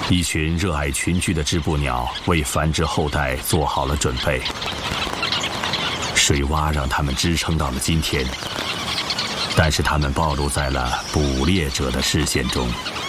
一群热爱群居的织布鸟为繁殖后代做好了准备。水洼让它们支撑到了今天，但是它们暴露在了捕猎者的视线中。